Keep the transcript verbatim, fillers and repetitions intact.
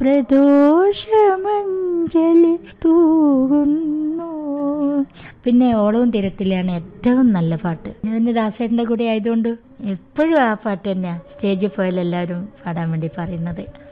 പ്രദോഷമഞ്ജലി തൂകുന്നു. പിന്നെ ഓളവും തിരത്തിലാണ് ഏറ്റവും നല്ല പാട്ട്. ഇതിന് ദാസേട്ടൻ്റെ കൂടെ ആയതുകൊണ്ട് എപ്പോഴും ആ പാട്ട് തന്നെയാണ് സ്റ്റേജിൽ പോയാൽ എല്ലാവരും പാടാൻ വേണ്ടി പറയുന്നത്.